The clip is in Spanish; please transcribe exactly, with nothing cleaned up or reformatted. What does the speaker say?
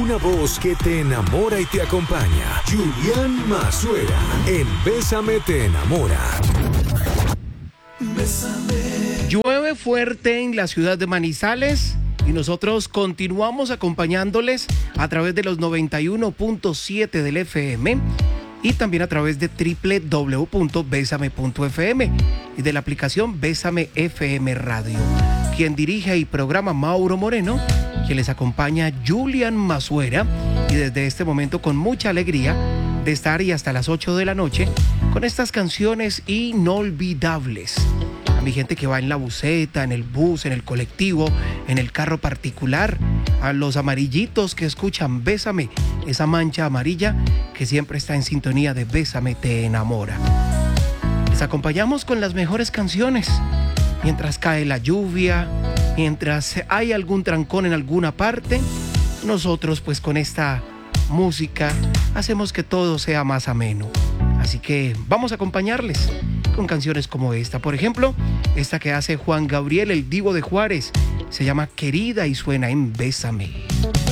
Una voz que te enamora y te acompaña. Julián Mazuera en Bésame te enamora. Bésame. Llueve fuerte en la ciudad de Manizales y nosotros continuamos acompañándoles a través de los noventa y uno punto siete del F M y también a través de doble u doble u doble u punto bésame punto efe eme y de la aplicación Bésame F M Radio. Quien dirige y programa Mauro Moreno, quien les acompaña Julián Mazuera, y desde este momento con mucha alegría de estar y hasta las ocho de la noche con estas canciones inolvidables. A mi gente que va en la buseta, en el bus, en el colectivo, en el carro particular, a los amarillitos que escuchan Bésame, esa mancha amarilla que siempre está en sintonía de Bésame te enamora. Les acompañamos con las mejores canciones, mientras cae la lluvia, mientras hay algún trancón en alguna parte. Nosotros pues con esta música hacemos que todo sea más ameno. Así que vamos a acompañarles con canciones como esta. Por ejemplo, esta que hace Juan Gabriel, el Divo de Juárez. Se llama Querida y suena en Bésame.